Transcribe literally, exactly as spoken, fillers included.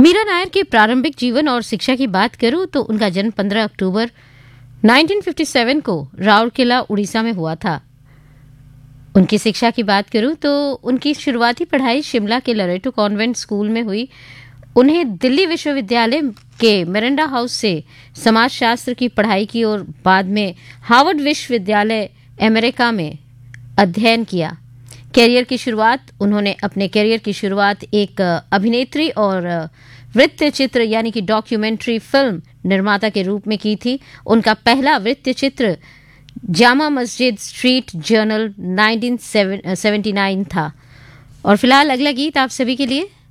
मीरा नायर के प्रारंभिक जीवन और शिक्षा की बात करूं तो उनका जन्म पंद्रह अक्टूबर उन्नीस सौ सत्तावन को राउरकेला, उड़ीसा में हुआ था। उनकी शिक्षा की बात करूं तो उनकी शुरुआती पढ़ाई शिमला के लरेटो कॉन्वेंट स्कूल में हुई। उन्हें दिल्ली विश्वविद्यालय के मिरांडा हाउस से समाजशास्त्र की पढ़ाई की और बाद में हार्वर्ड विश्वविद्यालय अमेरिका में अध्ययन किया। कैरियर की शुरुआत उन्होंने अपने कैरियर की शुरुआत एक अभिनेत्री और वृत्त चित्र यानी कि डॉक्यूमेंट्री फिल्म निर्माता के रूप में की थी। उनका पहला वृत्त चित्र जामा मस्जिद स्ट्रीट जर्नल उन्नीस सौ उन्यासी था। और फिलहाल अगला गीत आप सभी के लिए